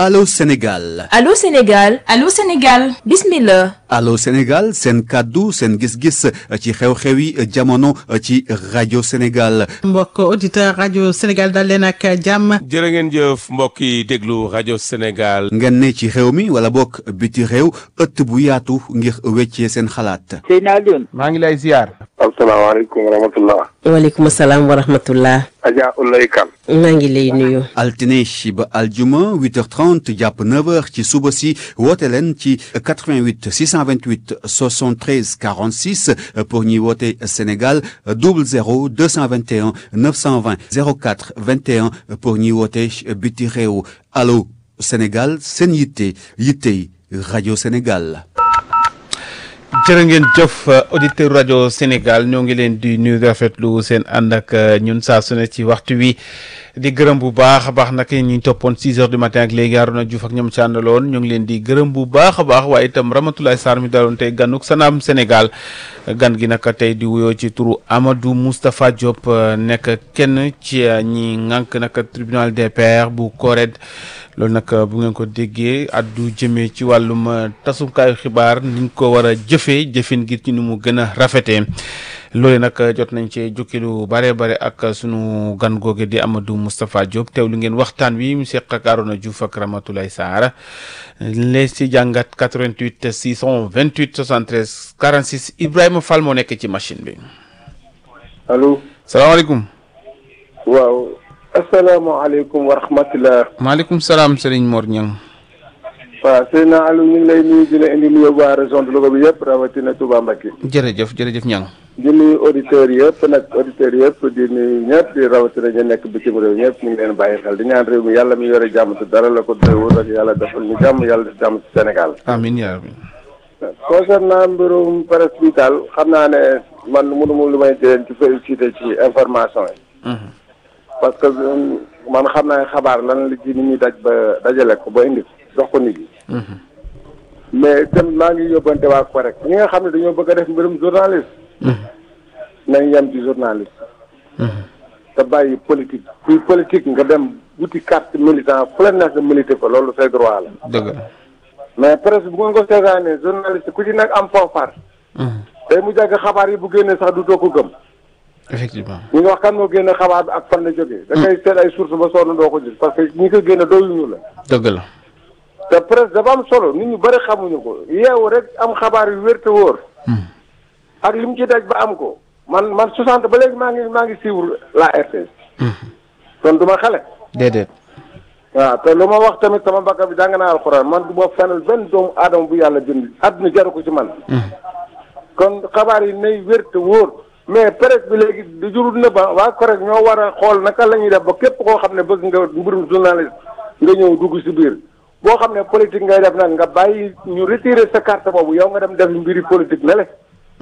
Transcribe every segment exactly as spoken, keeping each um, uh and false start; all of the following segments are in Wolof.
Allô Sénégal. Allô Sénégal. Allô Sénégal. Bismillah. Allô Sénégal seen kàddu seen gis-gis ci xew-xew yi jamono ci rajo Sénégal. mbokk auditeur rajo Sénégal dal leen ak jàmm. jërë ngeen jëf mbokk yi déglu rajo Sénégal. ngeen ne ci réew mi wala bokk biti réew ëtt bu yaatu ngir weccee seen xalaat. Seydina Alioune. maa ngi lay ziar. asalaamaaleykum wa rahmatullah. waaleykum salaam wa rahmatullah. Adja Oulaye Kane. maa ngi lay nuyu. altine ba aljuma huit heures trente jàpp neuf heures ci suba si woote leen ci quatre-vingt-huit six cent vingt-huit soixante-treize quarante-six pour ñuy woote Sénégal double zéro deux cent vingt et un neuf cent vingt zéro quatre vingt et un pour ñuy woote biti réew. Allô Sénégal seen yitte yittey rajo Sénégal. jërë ngeen jëf auditeur rajo Sénégal ñoo ngi leen di nuyu rafetlu seen ànd ak ñun saa su ne ci waxtu wi di gërëm bu baax a baax nag ñu toppoon six heures du matin ak léegi Arouna Diouf ak ñoom ci àndaloon ñoo ngi leen di gërëm bu baax a baax waaye itam Ramatoulaye Sarr mi daloon tey ganuk Sanam Sénégal gan gi nag tey di wuyoo ci turu Amadou Moustapha Diop nekk kenn ci ñi ŋànk nag tribunal des pairs bu CORED loolu nag bu ngeen ko déggee addu jëmee ci wàllum tasukaayu xibaar ni ñu ko war a jëfee jëfin gi ci ni mu gën a rafetee loolu nag jot nañ cee jukki lu bare bare ak sunu gan googe di Amadou Moustapha Diop teewlu ngeen waxtaan wi mu seq ak Arouna Diouf ak Ramatoulaye Sarr les si jàngat quatre-vingt-huit six cent vingt-huit soixante-treize quarante-six Ibrahima Fall moo nekk ci machine bi. allo. salaamaaleykum. waaw. asalaamaaleykum wa rahmatulah. maaleykum salaam Serigne Mor Niang. waaw Seydina Aliou ñu ngi lay nuyu di la indi nuyu waa région de Louga bi yëpp rawatina Touba Mbacké. jërëjëf jërëjëf Niang. di nuyu auditeurs yëpp nag auditeurs yëpp di nuyu ñëpp di rawatina ñu nekk bitim réew ñëpp ñu ngi leen bàyyi xel di ñaan réew mi yàlla mi yore jàmm te dara la ko doyul rek yàlla defal ñu jàmm yàlla def jàmm ci Sénégal. amiin yaa rabbi. concernant mbirum presse bi daal xam naa ne man mënu mu lu may jëleen ci félicité ci information yi. parce que man xam naa xabaar lan la ci nit ñi daj ba dajale ko ba indi ko jox ko nit ñi. mais tam maa ngi yóbbante waa correct ñi nga xam ne dañoo bëgg a def mbirum journaliste. nañ yem ci journaliste. te bàyyi politique kuy politique nga dem wuti carte militant fu la neex nga milité ko loolu say droit la. dëgg la. mais presse bu ngeen ko seetaanee journaliste ku ci nekk am foofar. day mu jàgg xabaar yi bu génnee sax du doo ko gëm. effectivement ñi nga wax kan moo génne xabaar bi ak fan la jógee. da ngay seet ay source ba sonn doo ko gis parce que ñi ko génne doyuñu la. dëgg la. te presse dafa am solo nit ñu bëri xamuñu ko yeewu rek am xabaar yu wér te wóor. ak li mu ci daj ba am ko man man soixante ba léegi maa ngi maa ngi suivre la R T S. kon du ma xale. déedéet. waaw te lu ma wax tamit sama bakka bi jàng naa alxuraan man du ma fenal benn doomu aadama bu yàlla bind àdduna jaru ko ci man. kon xabaar yi nay wér te wóor. mais presse bi léegi du jurul na ba waa correct ñoo war a xool naka la ñuy def ba képp koo xam ne bëgg nga mbirum journaliste nga ñëw dugg si biir boo xam ne politique ngay def nag nga bàyyi ñu retirer sa carte boobu yow nga dem def mbiri politique ne le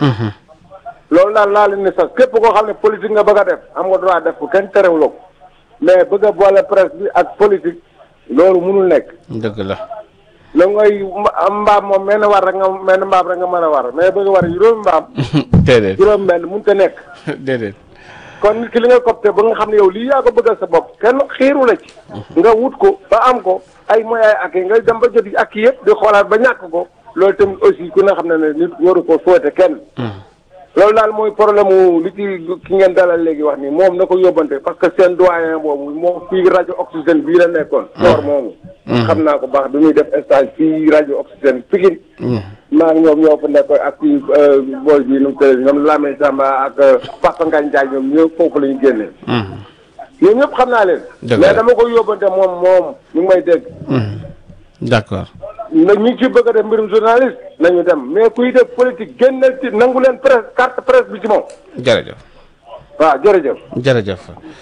loolu daal laa leen ne sax képp koo xam ne politique nga bëgg a def am nga droit def ko kenn terewuloo ko mais bëgg a boole presse bi ak politique loolu mënul nekk. dëgg la. la ngay mbaam moom menn war rek nga menn mbaam rek nga mën a war mais bëgg a war juróomi mbaam. déedéet juróom benn mënut a nekk. déedéet. kon nit ki li nga copte ba nga xam ne yow lii yaa ko bëggal sa bopp kenn xiiru la ci. nga wut ko ba am ko ay moyens ak yi nga dem ba jot ak yëpp di xoolaat ba ñàkk ko loolu tamit aussi ku nga xam ne ne nit waru ko fóote kenn. loolu daal mooy problème mu li ci ki ngeen dalal léegi wax nii moom na ko yóbbante parce que seen doyen boobu moom fii rajo Oxygène bii la nekkoon. soor moomu. xam naa ko baax du ñuy def stage fii rajo Oxygène Pikine. maa ngi ñoom ñoo fa nekkoon ak kii bool bii nu mu tëddee ñoom Lamine Samba ak Papa Ngagne Ndiaye ñoom ñëpp foofu la ñu génnee. ñoom ñëpp xam naa leen. mais dama ko yóbbante moom moom ñu ngi may dégg. d'accord. na ñu ci bëgg a def mbirum journaliste nañu dem mais kuy def politique génnal ci nangu leen presse carte presse bi ci moom. jërëjëf. waaw jërëjëf. jërëjëf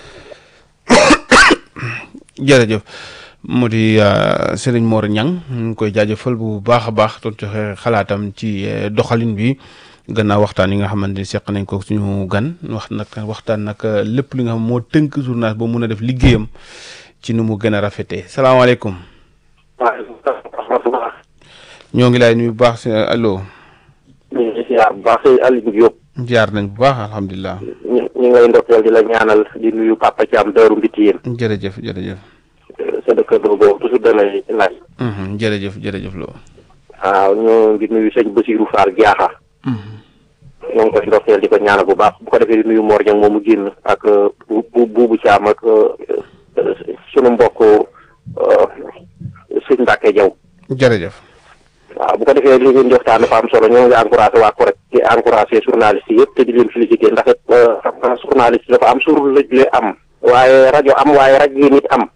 jërëjëf mu di Serigne Mor Niang ñu ngi koy jaajëfal bu baax a baax doon joxe xalaatam ci doxalin bi gannaaw waxtaan yi nga xamante ni seq nañ ko suñu gan wax nag waxtaan nag lépp li nga xam moo tënk journal ba mun a def liggéeyam ci nu mu gën a rafetee salaamaaleykum. ñoo ngi lay nuyu bu baax si allo. ñu ngi ziar bu baax si Aliou Diop. ziar nañ bu baax alhamdulilah. ñu ñu ngi lay ndokkeel di la ñaanal di nuyu Papa Thiam Daaru Mbiti yéen. jërëjëf jërëjëf. sa dëkkandoo boobu toujours da lay laaj. jërëjëf jërëjëf Lo. waaw ñoo ngi nuyu sëñ Bassirou Fall Diakha. ñoo ngi koy ndokkeel di ko ñaanal bu baax bu ko defee di nuyu Mor Dieng moomu génn ak bu bu buubu Thiam ak sunu mbokk sëñ Mbacke Diaw. jërëjëf. waaw bu ko defee li ngeen di waxtaan dafa am solo ñoo ngi encouragé waa correct di encouragé journaliste yëpp te di leen félicité ndax it xam nga journaliste dafa am suur lëj le am. waaye rajo am waaye rajo yi nit am.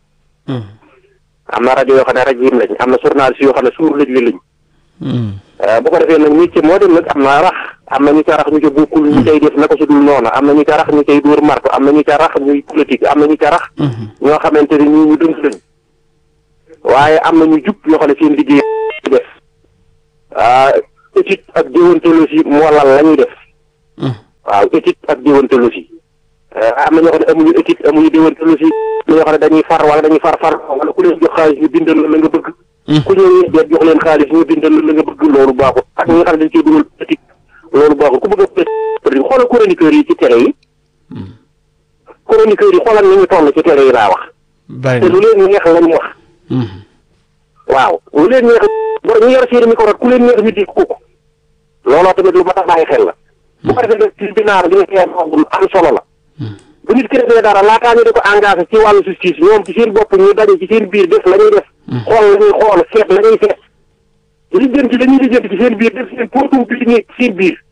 am na rajo yoo xam ne rajo yi lañ am na journaliste yoo xam ne suur lëj le lañ. bu ko defee nag nit ci moo dem nag am na rax am na ñu ca rax ñu ca bokkul ñu cay def naka su dul noonu am na ñu ca rax ñu cay dóor marto am na ñu ca rax ñuy politique am na ñu ca rax ñoo xamante ni ñii ñu dënk lañ waaye am na ñu jub yoo xam ne seen liggéey def éthique ak déontologie moo lal la ñuy def waaw éthique ak déontologie am na ñoo xam ne amuñu éthique amuñu déontologie am na ñoo xam ne dañuy far wala dañuy far far wala ku leen jox xaalis ñu bindal la nga bëgg ku ñëw deet jox leen xaalis ñu bindal la nga bëgg loolu baaxul ak ñi nga xam ne dañ ciy dugal éthique loolu baaxul ku bëgg a xoolal chroniqueurs yi ci télé yi chroniqueurs yi xoolal ni ñu toll ci télé yi laa wax te lu leen neex lañ wax waaw lu leen neex bor ñu yor seeni micro ku leen neex ñu dégg ko looloo tamit lu mat a bàyyi xel la bu ko defee nag tribunal bi nga xeex am solo la bu nit ki defee dara laataa ñu di ko engagé ci wàllu justice ñoom ci seen bopp ñu daje ci seen biir def la ñuy def xool la ñuy xool seet la ñuy seet lijjanti la ñuy lijjanti ci seen biir def seen pourtum bi ñi ci seen biir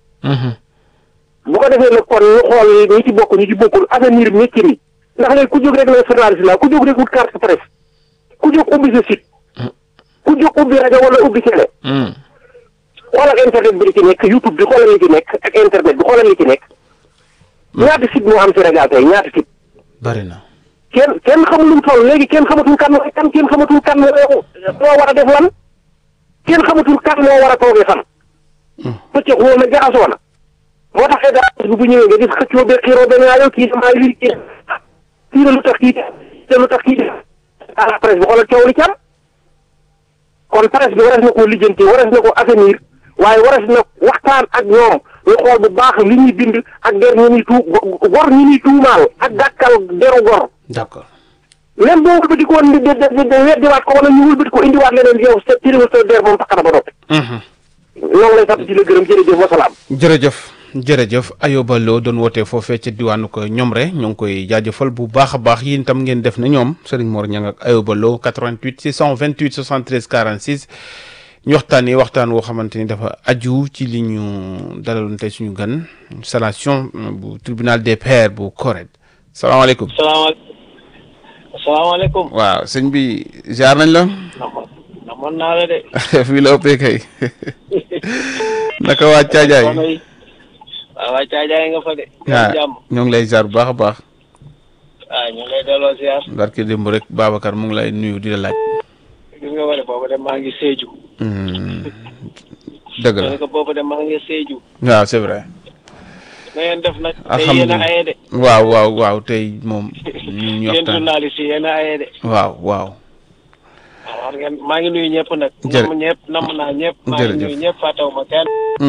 bu ko defee nag kon ñu xool ñi ci bokk ñu ci bokkul avenir métier mi ndax léegi ku jóg rek la journaliste la ku jóg rek wut carte presse ku jóg ubbi sa site ku jóg ubbi rajo wala ubbi télé xoolal internet bi li ci nekk YouTube bi xoolal li ci nekk ak internet bi xoolal li ci nekk ñaata site moo am Sénégal tey ñaata site bari na kenn kenn xamul lu mu toll léegi kenn xamatul kan mooy kan kenn xamatul kan moo war a def lan kenn xamatul kan moo war a toogee fan pëcc woo na jaxasoo na moo tax état bi bu ñëwee nga gis xëccoo be xiiroo be ñaayoo kii damaa lii kii kii la lu tax kii te lu tax kii à la presse bi xoolal coow li ci am kon presse bi waras na koo lijjanti waras na ko assainir waaye waras na waxtaan ak ñoom ñu xool bu baax li ñuy bind ak der ñu ñuy tuu gor ñu ñuy tuumaal ak gàkkal deru gor. d'accord même boo wëlbati ko woon di di di weddiwaat ko wala ñu wëlbati ko indiwaat leneen yow sa tiriwul sa der moom tax na ba noppi. loolu lay sant di la gërëm jërëjëf wasalaam. jërëjëf jërëjëf Ayoba Lo doon wootee foofee ca diwaanu ko ñoom rek ñoo ngi koy jaajëfal bu baax a baax yéen itam ngeen def na ñoom Serigne Mor Niang ak Ayoba Lo quatre-vingt-huit six cent vingt-huit soixante-treize quarante-six ñu waxtaanee waxtaan woo xamante ni dafa aju ci li ñu dalaloon tey suñu gan installation bu tribunal des pairs bu Corrède salaamaaleykum. salaamaaleykum. salaamaaleykum. waaw sëñ bi jaar nañ la. namoon naa la de. fii la ëppee kay. naka waa Caajaay. waaw waa Caajaay nga fa de. waaw ñoo ngi lay jaar bu baax a baax. waaw ñu ngi lay delloo ziar. barke démb rek Babacar mu ngi lay nuyu di la laaj. gis nga ma ne boobu de maa ngi Sédhiou. dëgg la ko boobu de maa ngi Sédhiou. waaw c'est vrai. na ngeen def nag. tey yéen a aye de. waaw waaw waaw tey moom. ñu ñu yéen waxtaan journaliste yi yéen a aye de. waaw waaw. waaw ngeen maa ngi nuyu ñëpp nag. jërëjëf namm ñëpp namm naa ñëpp. maa ngi nuyu ñëpp fàttewuma kenn.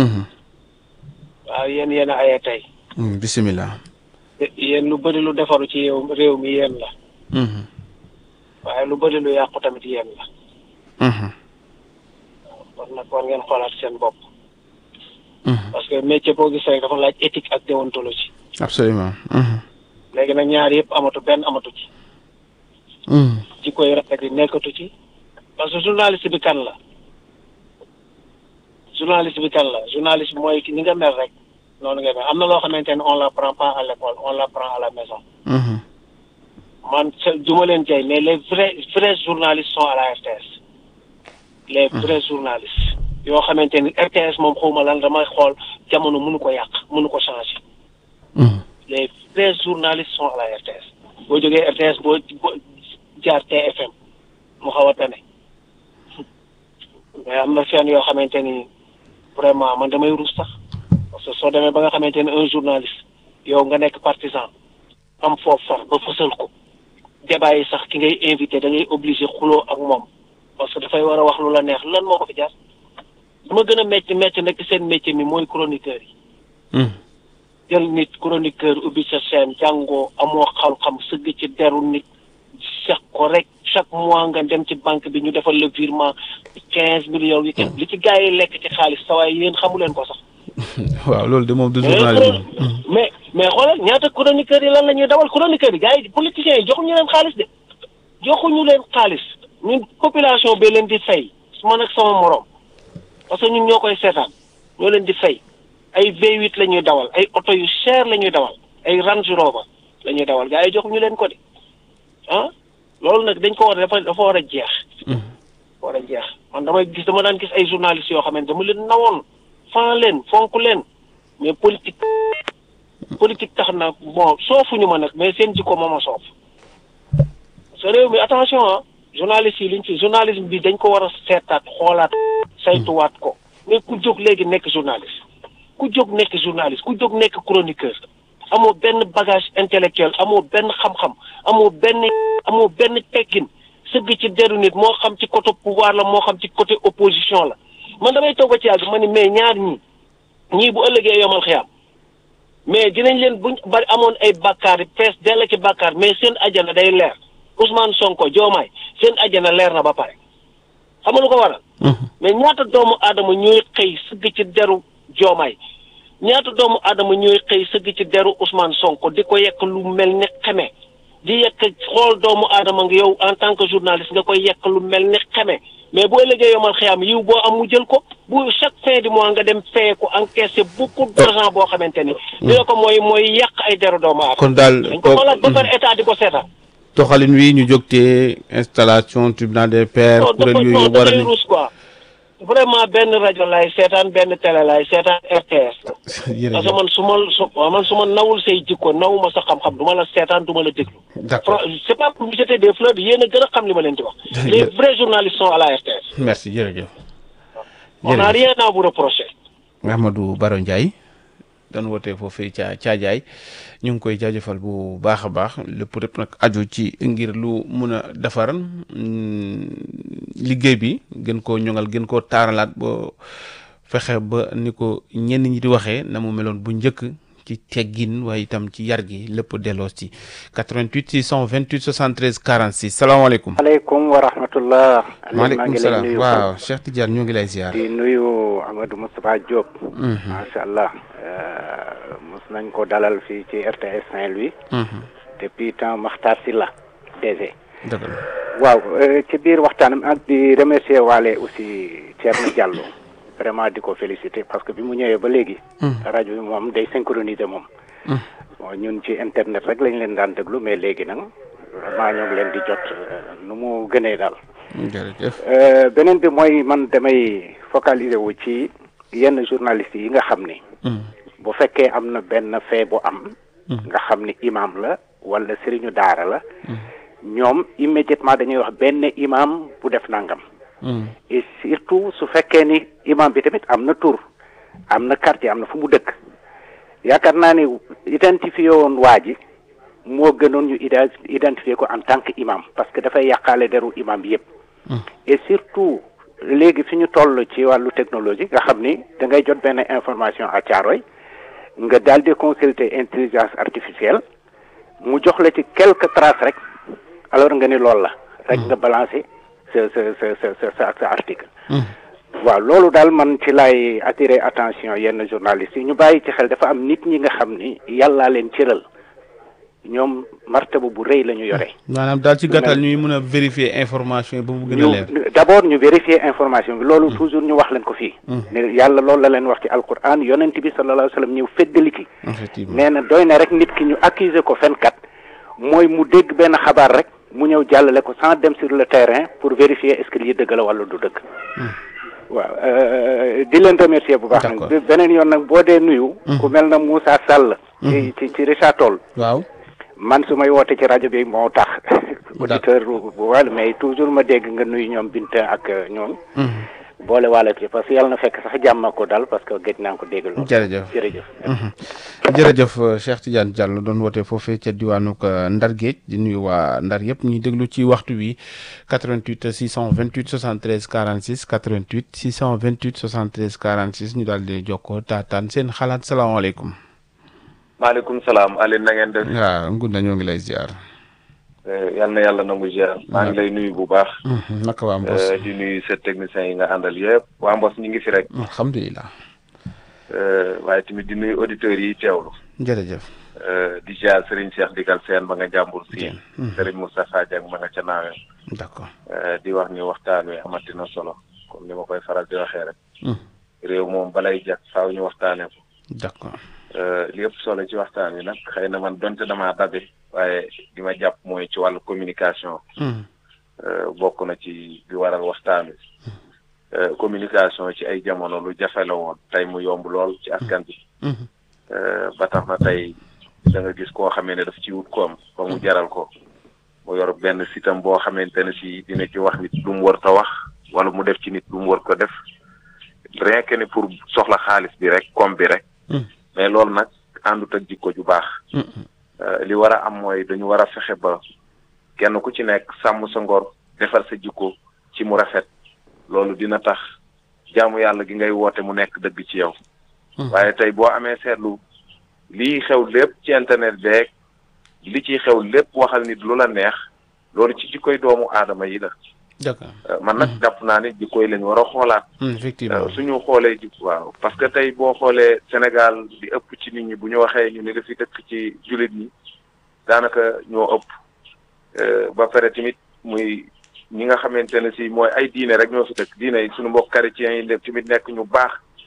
waaw yéen yéen a aye tey. bisimilah. yéen lu bëri lu defaru ci yow réew mi yéen la. waaye lu bëri lu yàqu tamit yéen la. kon nag war ngeen xoolaat seen bopp. parce que métier boo gis rek dafa laaj éthique ak déontologie. absolument. léegi nag ñaar yëpp amatu benn amatu ci. jikko yi rafet yi nekkatu ci. parce que journaliste bi kan la. journaliste bi kan la journaliste bi mooy ni nga mel rek noonu nga mel am na loo xamante ne on l'apprend pas à l'école on l'apprend à la maison. man du ma leen jay mais les vrais vrais journalistes sont à la R T S. les vrais journalistes yoo xamante ni R T S moom xawma lan damay xool jamono mënu ko yàq mënu ko changer. les vrais journalistes sont à la R T S. boo jógee R T S boo jaar T F M mu xaw a tane mais am na fenn yoo xamante ni vraiment man damay ruus sax parce que soo demee ba nga xamante ni un journaliste yow nga nekk partisan am foofu far ba fësal ko débat yi sax ki ngay invité da ngay obligé xuloo ak moom parce que dafay war a wax lu la neex lan moo ko fi jaar dama gën a métti métti nag seen métier mi mooy chroniqueur yi. jël nit chroniqueur ubbi sa chaîne jàngoo amoo xam-xam sëgg ci deru nit seq ko rek chaque mois nga dem ci banque bi ñu defal le virement quinze millions yi li ci gars yi lekk ci xaalis sawaay yéen xamu leen ko sax. waaw loolu de moom du journalisme. mais mais xoolal ñaata chroniqueurs yi lan la ñuy dawal chroniqueurs yi gars yi politiciens yi joxuñu leen xaalis de joxuñu leen xaalis ñun population bi leen di fay man ak sama morom parce que ñun ñoo koy seetaan ñoo leen di fay ay V huit la ñuy dawal ay oto yu cher la ñuy dawal ay Range Rover la ñuy dawal gars yi joxuñu leen ko de ah loolu nag dañ ko war a dafa dafa war a jeex. war a jeex man damay gis dama daan gis ay journalistes yoo xam ne dama leen nawoon fan leen fonk leen mais politique politique tax na bon soofuñu ma nag mais seen jikko moom a soof sa réew mi attention ah journalistes yi liñ fi journalisme bi dañ ko war a seetaat xoolaat saytuwaat ko mais ku jóg léegi nekk journaliste ku jóg nekk journaliste ku jóg nekk chroniqueur amoo benn bagage intellectuel amoo benn xam-xam amoo benn amoo benn teggin sëgg ci deru nit moo xam ci côté pouvoir la moo xam ci côté opposition la man damay toog ba ci yàgg ma ni mais ñaar ñii ñii bu ëllëgee yomal xiyaam mais dinañ leen buñ bari amoon ay bàkkaar yi fees dell ci bàkkaar mais seen ajana day leer Ousmane Sonko Diomaye seen ajana leer na ba pare xam nga lu ko waral. mais ñaata doomu aadama ñooy xëy sëgg ci deru Diomaye ñaata doomu aadama ñooy xëy sëgg ci deru Ousmane Sonko di ko yekk lu mel ni xeme di yekk xool doomu aadama nga yow en tant que journaliste nga koy yekk lu mel ni xeme mais boo ëllëgee yomal xiyam yiw boo am mu jël ko bu chaque fin du mois nga dem feye ko encaisser beaucoup d'argent boo xamante ni. dina ko mooy mooy yàq ay deru doomu aadama. kon daal dañ ko xoolaat ba pare état di ko seetaan. toxalin wi ñu jógtee installation tribunal des pairs. kuréel yooyu war a non dafa quoi vraiment benn rajo laay seetaan benn télé laay seetaan R T S. parce que man su ma su man su ma nawul say jikko nawuma sa xam-xam du ma la seetaan du ma la déglu. d'accord c'est pas pour jeter des fleurs yéen a gën a xam li ma leen di wax. les vrais journalistes sont à la R T S. merci jërëjëf. on n'a rien à vous reprocher. Amadou Baro Ndiaye doon wootee foofee ca Caajaay ñu ngi koy jaajëfal bu baax a baax lépp rek nag aju ci ngir lu mun a defar liggéey bi gën koo ñoŋal gën koo taaralaat ba fexe ba ni ko ñenn ñi di waxee na mu meloon bu njëkk ci teggin waaye itam ci yar gi lépp delloo ci quatre-vingt-huit six cent vingt-huit soixante-treize quarante-six salaamaaleykum. maaleykum wa rahmatullah. maaleykum salaam waaw Cheikh Tidiane ñoo ngi lay ziar. di nuyu Amadou Moustapha Diop. macha allah. mos nañ ko dalal fii ci R T S Saint-Louis. depuis temps Makhtar Sylla D G. dëgg la waaw ci biir waxtaanam ak di remercier waale aussi Thierno Diallo vraiment di ko féliciter parce que bi mu ñëwee ba léegi. rajo bi moom day synchroniser moom. bon ñun ci internet rek lañ leen daan déglu mais léegi nag vraiment ñoo ngi leen di jot nu mu gënee daal. jërëjëf. beneen bi mooy man damay focaliser wu ci yenn journalistes yi nga xam ni. bu fekkee am na benn fee bu am. nga xam ni imam la wala sëriñu daara la. ñoom immédiatement dañuy wax benn imam bu def nangam. et surtout su fekkee ni imam bi tamit am na tur am na quartier am na fu mu dëkk yaakaar naa ni identifié woon waa ji moo gënoon ñu identifié ko en tant que imam parce que dafay yàqaale deru imam bi yëpp. et surtout léegi fi ñu toll ci wàllu technologie nga xam ni da ngay jot benn information à Thiaroye nga daal di consulter intelligence artificielle mu jox la ci quelques traces rek alors nga ni loolu la rek nga balancer sa sa sa sa sa sa article. waaw loolu daal man ci laay attirer attention yenn journalistes yi ñu bàyyi ci xel dafa am nit ñi nga xam ni yàllaa leen cëral ñoom martaba bu rëy la ñu yore. maanaam daal ci gàttal ñuy mën a vérifier information yi ba mu gën a leer. ñu d'abord ñu vérifier information bi loolu toujours ñu wax leen ko fii. ne yàlla loolu la leen wax ci alquran yonent bi sallallahu alayhi wa sallam ñëw feddali ki. effectivement nee na doy na rek nit ki ñu accuser ko fenkat mooy mu dégg benn xabaar rek mu ñëw jàllale ko sans dem sur le terrain pour vérifier est-ce que lii dëgg la wala du dëgg. waaw di leen remercier bu baax nag beneen yoon nag boo dee nuyu. ku mel na Moussa Sall. ci ci ci Richard Toll. waaw. man su may woote ci rajo bi moo tax. auditeur bu wàll mais toujours ma dégg nga nuyu ñoom Binta ak ñoom. boole waale ci parce que yàlla na fekk sax jàmm ko dal parce que gëj naa ko dégg loolu. jërëjëf jërëjëf. jërëjëf Cheikh Tidiane Diallo doon woote foofee ca diwaanu Ndar Géej di nuyu waa Ndar yëpp ñuy déglu ci waxtu wi quatre-vingt-huit six cent vingt-huit soixante-treize quarante-six quatre-vingt-huit six cent vingt-huit soixante-treize quarante-six ñu daal di jokkoo taataan seen xalaat salaamaaleykum. maaleykum salaam Alioune na ngeen def. waaw Ngunda ñoo ngi lay ziar. yal na yàlla nangu ziar. maa ngi lay nuyu bu baax. naka waa Mbos. di nuyu sa techniciens yi nga àndal yëpp. waa Mbos ñu ngi fi rek. alhamdulilah. waaye tamit di nuyu auditeurs yi teewlu. jërëjëf. di ziar Serigne Cheikh Digal Sène ba nga jàmbur si. Serigne Moustapha Dieng ma nga ca naawee. d'accord. di wax ni waxtaan wi amati na solo comme ni ma koy faral di waxee rek. réew moom balay jag faaw ñu waxtaanee ko. d'accord. li ëpp solo ci waxtaan wi nag xëy na man donte damaa dabe waaye li ma jàpp mooy ci wàllu communication. bokk na ci bi waral waxtaan wi. communication ci ay jamono lu jafe la woon tey mu yomb lool ci askan bi. ba tax na tey da nga gis koo xamee ne daf ci wut koom ba mu jaral ko mu yor benn sitam boo xamante ne si dina ci wax nit lu mu war ta wax wala mu def ci nit lu mu war ko def rien que ne pour soxla xaalis bi rek koom bi rek. mais loolu nag àndut ak jikko ju baax. li war a am mooy dañu war a fexe ba kenn ku ci nekk sàmm sa ngor defar sa jikko ci mu rafet loolu dina tax jaamu yàlla gi ngay woote mu nekk dëgg ci yow. waaye tey boo amee seetlu lii xew lépp ci internet beeg li ciy xew lépp waxal nit lu la neex loolu ci jikkoy doomu aadama yi la. d'accord man nag jàpp naa ne jikkoy lañ war a xoolaat. effectivement suñu xoolee ji waaw parce que tey boo xoolee Sénégal di ëpp ci nit ñi bu ñu waxee ñu ne dafi dëkk ci jullit ñi daanaka ñoo ëpp ba pare tamit muy ñi nga xamante ne si mooy ay diine rek ñoo fi dëkk diine yi suñu mbokk chrétiens yi def tamit nekk ñu baax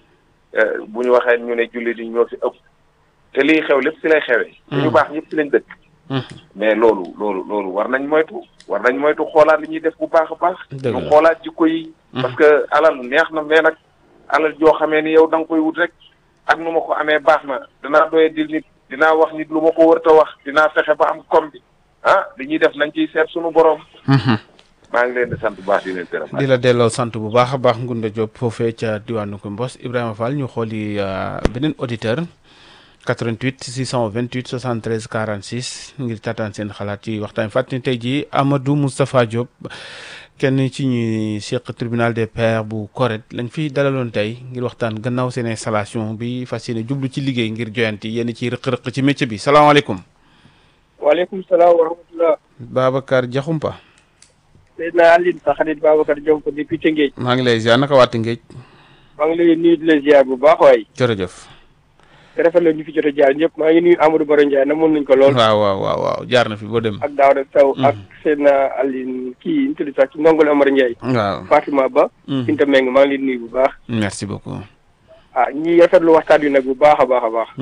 bu ñu waxee ñu ne jullit yi ñoo fi ëpp te lii xew lépp si lay xewee. te ñu baax ñëpp si lañ dëkk. mais loolu loolu loolu war nañ moytu war nañ moytu xoolaat li ñuy def bu baax a baax. ñu xoolaat jikko yi. parce que alal neex na mais nag alal joo xamee ni yow da nga koy wut rek ak nu ma ko amee baax na dinaa doye dil nit dinaa wax nit lu ma ko wërta wax dinaa fexe ba am kom bi ah li ñuy def nañ ciy seet suñu borom. maa ngi leen di sant bu baax di leen gërëm. di la delloo sant bu baax a baax Ngounda Diop foofee ca diwaanu ko Mbos Ibrahima Fall ñu xooli beneen auditeur. quatre-vingt-huit six cent vingt-huit soixante-treize quarante-six ngir taataan seen xalaat ci waxtaan fàttali tey jii Amadou Moustapha Diop kenn ci ñuy seq tribunal des pairs bu Corrède lañ fi dalaloon tey ngir waxtaan gannaaw seen installation bi fas yéene jublu ci liggéey ngir joyanti yenn ci rëq-rëq ci métier bi salaamaaleykum. waaleykum salaam wa rahmatulah. Babacar Diakhoumpa. Seydina Aline sa xarit Babacar Diakhoumpa depuis Tëngéej. maa ngi lay ziar naka waa Tëngéej. maa ngi lay nuyu di la ziar bu baax waay. jërëjëf. te rafet la ñu fi jot a jaar ñëpp maa ngi nuyu Amadou Baro Ndiaye namoon nañ ko lool. waaw waaw waaw waaw jaar na fi boo dem. ak Daouda Sow ak Seydina Aline kii ñu tudd sax ci Ndongole Amar Ndiaye. waaw Fatima Ba. Binta Meng maa ngi leen nuyu bu baax. merci beaucoup. ah ñi rafetlu waxtaan wi nag bu baax a baax a baax.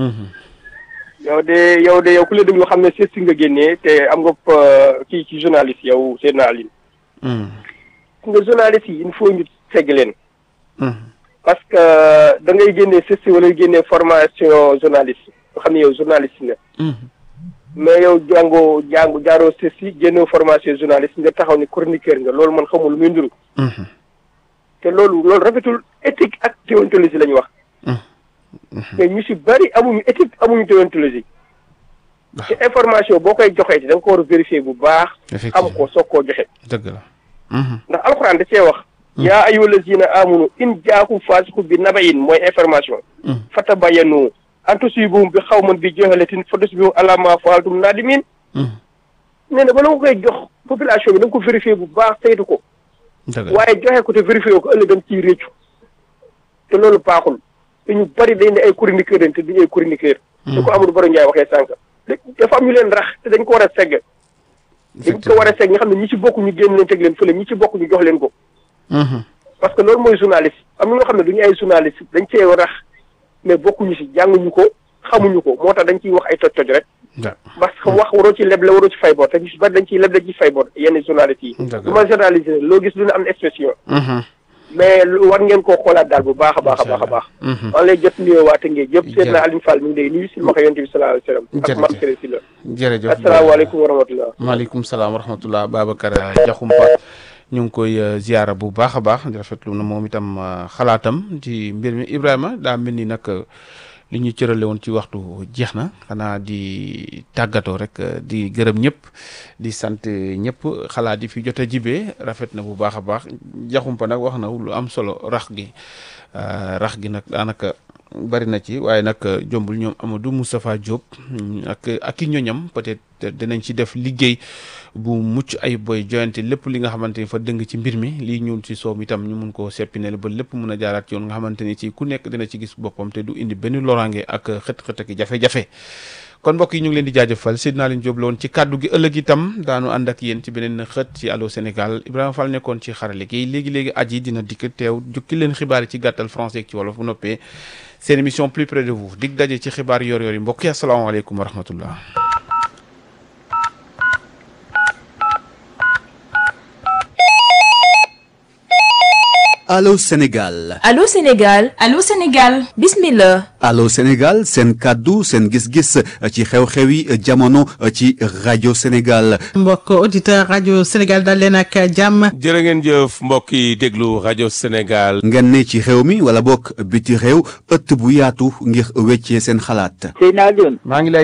yow de yow de yow ku la déglu xam ne si nga génnee te am nga kii ci journaliste yow Seydina Aline. nga journaliste yi il faut ñu segg leen. parce que da ngay génnee ceci wala génnee formation journaliste nga xam ne yow journaliste nga. mais yow jàngoo jàngu jaaroo ceci génnee formation journaliste nga taxaw ni chroniqueur nga loolu man xamul lu muy nduru. te loolu loolu rafetul éthique ak déontologie la ñu wax. mais ñu si bari amuñu éthique amuñu déontologie. te information boo koy joxee ci da nga ko war a vérifier bu baax. xam ko soog koo joxe. dëgg la. ndax alxuraan da cee wax. yaa ayyuha lazina amanu in jaakum faasiqun bi naba'in mooy information. fatabayyanu an tusiibu bi xawman bi jahalatin fa tusbihu alaa maa fa'altum naadimiin. nee na bala nga koy jox population bi da nga ko vérifier bu baax saytu ko. waaye joxe ko te vérifier ko ëllëg da nga ciy réccu. te loolu baaxul te ñu bari dañ ne ay chroniqueur dañ te duñu ay chroniqueur. su ko Amadou Baro Ndiaye waxee sànq. dafa am ñu leen rax te dañ ko war a segg. dañ ko war a segg nga xam ne ñi ci bokk ñu génn leen teg leen fële ñi ci bokk ñu jox leen ko. parce que loolu mooy journaliste am na ñoo xam ne duñu ay journaliste dañ cee rax mais bokkuñu si jànguñu ko xamuñu ko moo tax dañ ciy wax ay toj-toj rek. parce que wax waroo ci leble waroo ci fay bor te ñu si bari dañ ciy leble ci fay bor yenn journaliste yi. du ma journaliste loo gis lu ne am na expression. mais war ngeen koo xoolaat daal bu baax a baax a baax a baax. maa ngi lay jot nuyoo waa Tëngéej yëpp. jërëjëf Seydina Aline Fall mi ngi lay nuyu si ma ko yonent bi sallallahu alayhi wa sallam. ak Marcel si la. jërëjëf asalaamaaleykum wa rahmatulah. maaleykum salaam wa rahmatulah Babacar Diakhoumpa ñu ngi koy ziara bu baax a baax di rafetlu na moom itam xalaatam ci mbir mi Ibrahima daa mel ni nag li ñu cërale woon ci waxtu jeex na xanaa di tàggatoo rek di gërëm ñëpp di sant ñëpp xalaat yi fi jot a jibee rafet na bu baax a baax Diakhoumpa nag wax na lu am solo rax gi rax gi nag daanaka bari na ci waaye nag jombul ñoom Amadou Moustapha Diop ak ak i ñoñam peut-être dinañ ci def liggéey bu mucc ay boy joyante lépp li nga xamante ni fa dëng ci mbir mi lii ñuul ci soow mi tam ñu mun koo seppineel ba lépp mun a jaaraat yoon nga xamante ni ci ku nekk dina ci gis boppam te du indi benn loraange ak xët-xët ak jafe-jafe. kon mbokk yi ñu ngi leen di jaajëfal Seydina Alioune Diop la woon ci kàddu gi ëllëg itam daanu ànd ak yéen ci beneen xët ci Allô Sénégal Ibrahima Fall nekkoon ci xarale gi léegi-léegi aji dina dikk teew jukki leen xibaar yi ci gàttal français ak ci wolof bu noppee seen émission plus près de vous dig daje ci xibaar yor yor yi mbokk yi asalaamaaleykum wa rahmatullah. Allô Sénégal. Allô Sénégal. Allô Sénégal. Bismillah. Allô Sénégal seen kaddu seen gis-gis ci xew-xewi jamono ci rajo Sénégal. mbokk auditeur rajo Sénégal dal leen ak jàmm. jërë ngeen jëf mbokk yi déglu rajo Sénégal. ngeen ne ci xew mi wala bokk biti réew ëtt bu yaatu ngir weccee seen xalaat. Seydina Alioune. maa ngi lay